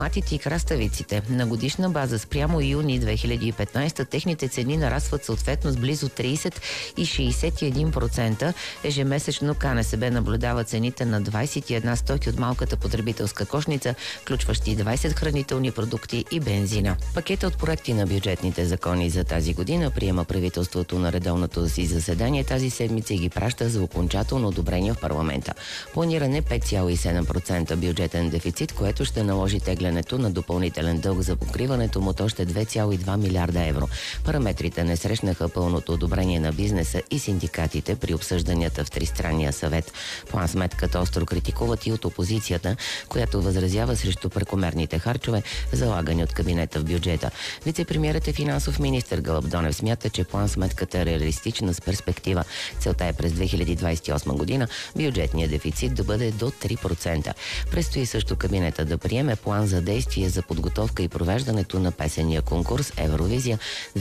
Матите и краставиците. На годишна база спрямо юни 2015 техните цени нарастват съответно с близо 30 и 61%. Ежемесечно КНСБ наблюдава цените на 21 стоки от малката потребителска кошница, включващи 20 хранителни продукти и бензина. Пакета от проекти на бюджетните закони за тази година приема правителството на редовното си заседание тази седмица и ги праща за окончателно одобрение в парламента. Планиран е 5,7% бюджетен дефицит, което ще наложи теглянето на допълнителен дълг за покриването му от още 2,2 милиарда евро. Параметрите не срещнаха пълното одобрение на бизнеса и синдикатите при обсъжданията в Тристранния съвет. План-сметката остро критикуват и от опозицията, която възразява срещу прекомерните харчове, залагани от кабинета в бюджета. Вицепремиерът и финансов министър Гълъб Донев смята, че план-сметката е реалистична с перспектива. Целта е през 2028 година бюджетният дефицит да бъде до 3%. Предстои също кабинета да приеме план за действие за подготовка и провеждането на песения конкурс Евровизия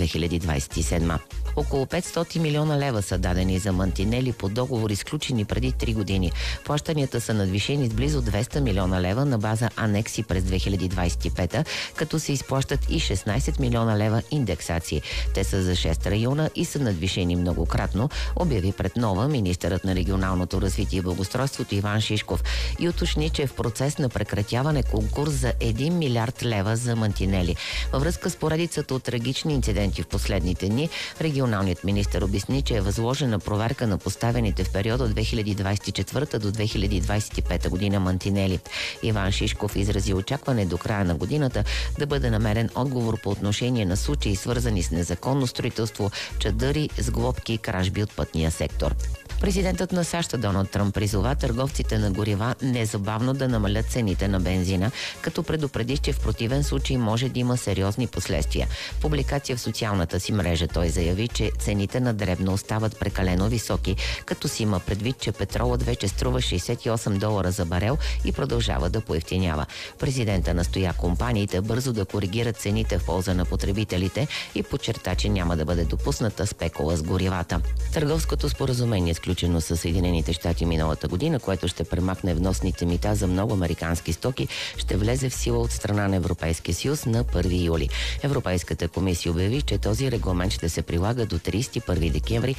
2027. Около 500 милиона лева са дадени за мантинели по договори, сключени преди 3 години. Плащанията са надвишени с близо 200 милиона лева на база анекси през 2025, като се изплащат и 16 милиона лева индексации. Те са за 6 района и са надвишени многократно, обяви пред Нова министърът на регионалното развитие и благоустройството Иван Шишков и уточни, че е в процес на прекратяване конкурс за 1 милиард лева за мантинели. Във връзка с поредицата от трагични инциденти в последните дни, регионалният министър обясни, че е възложена проверка на поставените в периода от 2024 до 2025 година мантинели. Иван Шишков изрази очакване до края на годината да бъде намерен отговор по отношение на случаи, свързани с незаконно строителство, чадъри, сглобки и кражби от пътния сектор. Президентът на САЩ Доналд Тръмп призова търговците на горива незабавно да намалят цените на бензина, като предупреди, че в противен случай може да има сериозни последствия. В публикация в социалната си мрежа той заяви, че цените на дребно остават прекалено високи, като си има предвид, че петролът вече струва $68 за барел и продължава да поевтинява. Президента настоя компаниите бързо да коригират цените в полза на потребителите и подчерта, че няма да бъде допусната спекула с горивата. Търговското споразумение, сключено с Съединените щати миналата година, което ще премахне вносните мита за много американски стоки, ще влезе в сила от страна на Европейския съюз на 1 юли. Европейската комисия обяви, че този регламент ще се прилага до 31 декември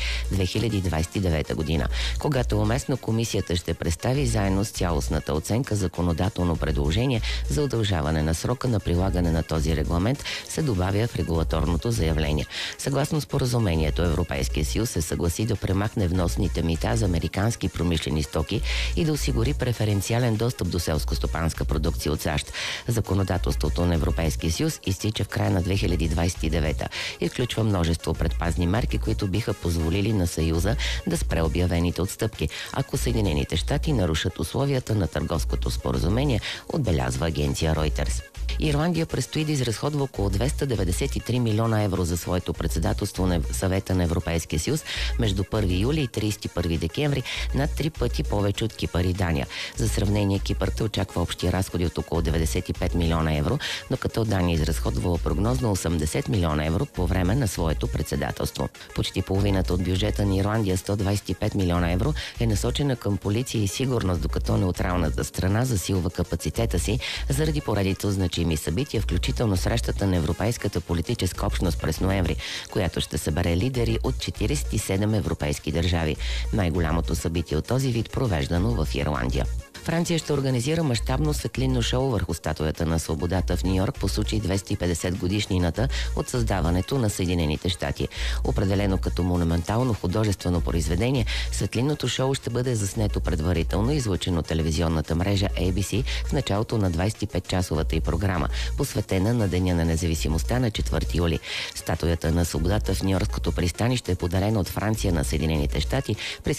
2029 година. Когато уместно, комисията ще представи заедно с цялостната оценка законодателно предложение за удължаване на срока на прилагане на този регламент, се добавя в регулаторното заявление. Съгласно споразумението, Европейския съюз се съгласи да премахне вносните мита за американски промишлени стоки и да осигури преференциален достъп до селско-стопанска продукция от САЩ. Законодателството на Европейския съюз изтича в края на 2029 и включва множество предпазни мерки, които биха позволили на Съюза да спре обявените отстъпки, ако Съединените щати нарушат условията на търговското споразумение, отбелязва агенция Reuters. Ирландия предстои да изразходва около 293 милиона евро за своето председателство на Съвета на Европейския съюз между 1 юли и 31 декември, над 3 пъти повече от Кипър и Дания. За сравнение, Кипър очаква общи разходи от около 95 милиона евро, но като Дания изразходвала прогнозно 80 милиона евро по време на своето председателство. Почти половината от бюджета на Ирландия, 125 милиона евро, е насочена към полиция и сигурност, докато неутралната страна засилва капацитета си заради поредица значими събития, включително срещата на Европейската политическа общност през ноември, която ще събере лидери от 47 европейски държави. Най-голямото събитие от този вид, провеждано в Ирландия. Франция ще организира мащабно светлинно шоу върху статуята на свободата в Ню-Йорк по случай 250 годишнината от създаването на Съединените щати. Определено като монументално художествено произведение, светлинното шоу ще бъде заснето предварително и излъчено от телевизионната мрежа ABC в началото на 25-часовата й програма, посветена на Деня на независимостта на 4 юли. Статуята на свободата в Ню-Йоркското пристанище е подарена от Франция на Съединените щати през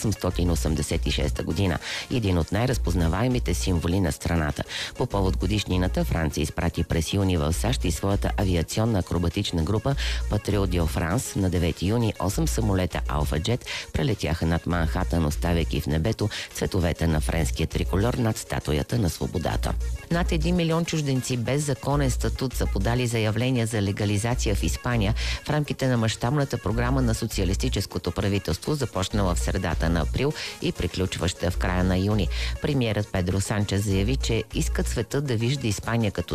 1886 година. Един от най-разпознаваемите символи на страната. По повод годишнината Франция изпрати през юни в САЩ и своята авиационна акробатична група Патриот ди Франс. На 9 юни 8 самолета Алфа Джет прелетяха над Манхатън, оставяйки в небето цветовете на френския трикольор над статуята на свободата. Над 1 милион чужденци без законен статут са подали заявления за легализация в Испания в рамките на мащабната програма на социалистическото правителство, започнала в средата на април и приключваща в края на юни. Премиерът Педро Санчес заяви, че искат светът да вижда Испания като